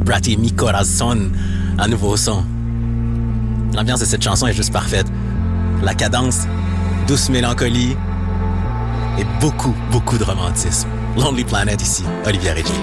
Quebrati mi corazon, un nouveau son. L'ambiance de cette chanson est juste parfaite. La cadence, douce mélancolie et beaucoup, beaucoup de romantisme. Lonely Planet ici, Olivier Ricci.